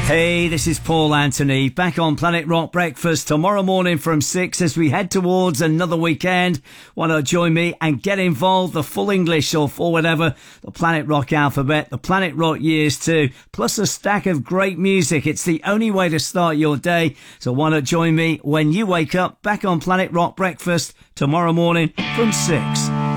Hey, this is Paul Anthony, back on Planet Rock Breakfast tomorrow morning from 6 as we head towards another weekend. Why not join me and get involved? The full English or for whatever, the Planet Rock alphabet, the Planet Rock years too, plus a stack of great music. It's the only way to start your day. So why not join me when you wake up back on Planet Rock Breakfast tomorrow morning from 6.